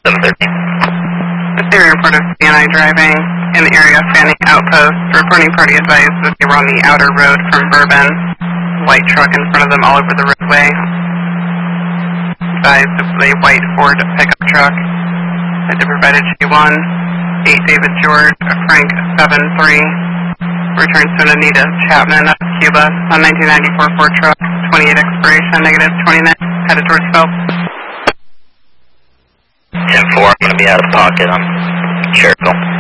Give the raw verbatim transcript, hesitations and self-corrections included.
seven thirteen. Theory report of C N I driving in the area of Fanning Outpost. Reporting party advised that they were on the outer road from Bourbon. White truck in front of them all over the roadway. Advised of a white Ford pickup truck. That they provided G one, eight David George, Frank seven three. Returns to Anita Chapman of Cuba on nineteen ninety-four Ford truck. twenty-eight expiration, negative twenty-nine, headed towards Phelps. ten four, I'm going to be out of pocket. I'm Jericho.